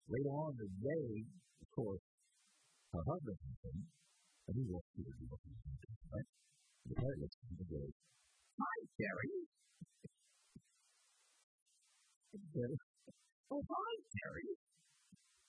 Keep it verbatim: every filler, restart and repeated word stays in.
Later on in the day, of course, her husband comes in, and he walks through the door, right? The parent looks at him and goes, "Hi, Terry." He said, "Oh, hi, Terry.